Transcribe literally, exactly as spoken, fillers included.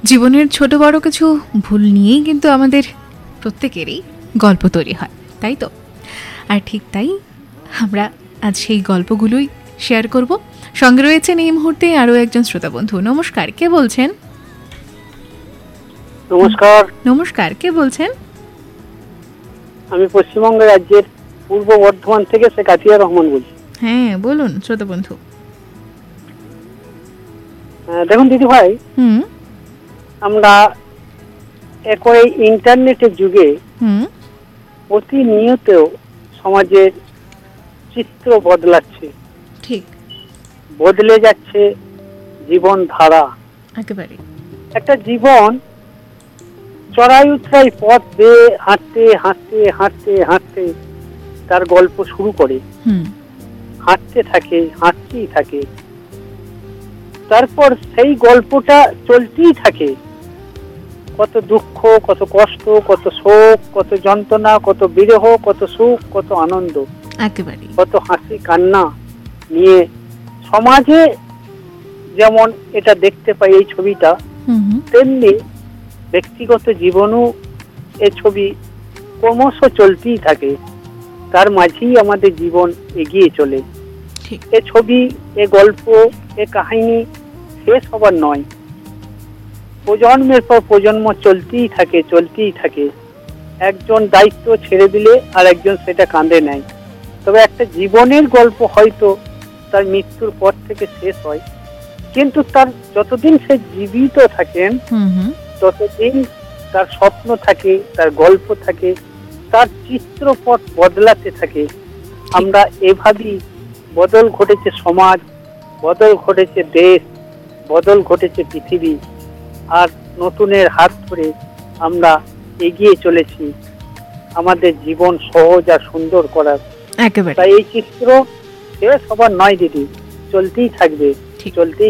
জীবনের ছোট বড় কিছু ভুল নিয়েই কিন্তু আমাদের প্রত্যেকেরই গল্প তৈরি হয়, তাই তো? আর ঠিক তাই আমরা আজ সেই গল্পগুলোই শেয়ার করব। সঙ্গে রয়েছেন এই মুহূর্তে আরও একজন শ্রোতা বন্ধু। নমস্কার, কে বলছেন? নমস্কার। নমস্কার, কে বলছেন? আমি পশ্চিমবঙ্গ রাজ্যের পূর্ব বর্ধমান থেকে শেখ আতিয়ার রহমান বলছি। হ্যাঁ, বলুন শ্রোতা বন্ধু। দেখুন দিদি ভাই, হুম আমরা একই ইন্টারনেটের যুগে হুম প্রতিনিয়ত সমাজের চিত্র বদলাচ্ছে, ঠিক বদলে যাচ্ছে জীবন ধারা। একেবারে একটা জীবন চড়াই উতরাই পথ বেয়ে হাঁটতে হাঁটতে হাঁটতে হাঁটতে তার গল্প শুরু করে, হুম হাঁটতে থাকে হাঁটতেই থাকে, তারপর সেই গল্পটা চলতেই থাকে। কত দুঃখ, কত কষ্ট, কত শোক, কত যন্ত্রণা, কত বিরহ, কত সুখ, কত আনন্দ, একেবারে কত হাসি কান্না নিয়ে সমাজে যেমন এটা দেখতে পাই এই ছবিটা, হুম হুম তেমনি ব্যক্তিগত জীবনও এই ছবি ক্রমশ চলতেই থাকে। তার মাঝেই আমাদের জীবন এগিয়ে চলে। ঠিক এ ছবি, এ গল্প, এ কাহিনী শেষ হবার নয়। প্রজন্মের পর প্রজন্ম চলতেই থাকে চলতেই থাকে। একজন দায়িত্ব ছেড়ে দিলে আর একজন সেটা কাঁধে নেয়। তবে একটা জীবনের গল্প হয়তো তার মৃত্যুর পর থেকে শেষ হয়, কিন্তু তার যতদিন সে জীবিত থাকেন হুম হুম ততদিন তার স্বপ্ন থাকে, তার গল্প থাকে, তার চিত্রপট বদলাতে থাকে। আমরা এভাবেই বদল ঘটেছে সমাজ, বদল ঘটেছে দেশ, বদল ঘটেছে পৃথিবী, আর নতুনের হাত ধরে আমরা এগিয়ে চলেছি আমাদের জীবন সহজ আর সুন্দর করার। একেবারে তাই এই চিত্র শেষ হবার নয় দিদি, চলতেই থাকবে, চলতেই